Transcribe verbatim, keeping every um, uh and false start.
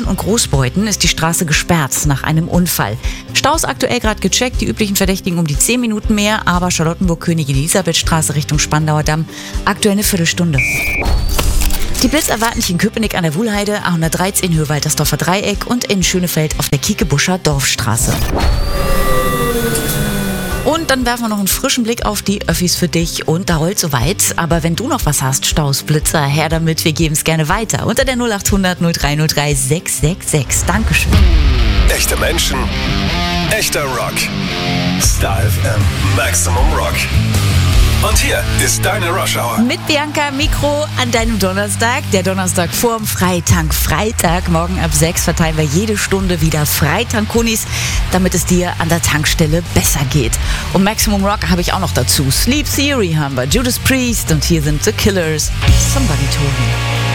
Gelsenkirchen und Großbeuthen ist die Straße gesperrt nach einem Unfall. Staus aktuell gerade gecheckt, die üblichen Verdächtigen um die zehn Minuten mehr, aber Charlottenburg-König-Elisabeth-Straße Richtung Spandauer Damm aktuell eine Viertelstunde. Die Blitz erwarten dich in Köpenick an der Wuhlheide, A hundertdreizehn Höhe Waltersdorfer Dreieck und in Schönefeld auf der Kiekebuscher Dorfstraße. Und dann werfen wir noch einen frischen Blick auf die Öffis für dich und da rollt soweit. Aber wenn du noch was hast, Staus, Blitzer, her damit, wir geben es gerne weiter. Unter der null acht hundert null drei null drei sechs sechs sechs. Dankeschön. Echte Menschen, echter Rock. Star F M, Maximum Rock. Und hier ist deine Rush Hour. Mit Bianca Mikro an deinem Donnerstag. Der Donnerstag vorm Freitank. Freitag, morgen ab sechs verteilen wir jede Stunde wieder Freitank-Kunis, damit es dir an der Tankstelle besser geht. Und Maximum Rock habe ich auch noch dazu. Sleep Theory haben wir, Judas Priest und hier sind The Killers. Somebody Told Me.